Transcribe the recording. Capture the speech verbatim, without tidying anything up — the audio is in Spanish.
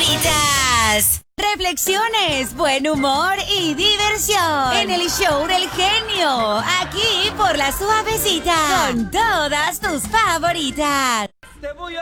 favoritas. Reflexiones, buen humor y diversión en el show del genio, aquí por La Suavecita, con todas tus favoritas.